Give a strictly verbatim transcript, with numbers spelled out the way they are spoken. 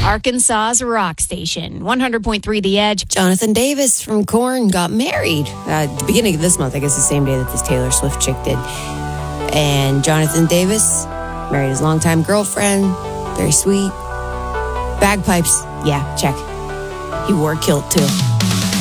Arkansas's rock station, one hundred point three The Edge. Jonathan Davis from Korn got married uh, at the beginning of this month. I guess the same day that this Taylor Swift chick did. And Jonathan Davis married his longtime girlfriend. Very sweet. Bagpipes. Yeah, check. He wore a kilt too.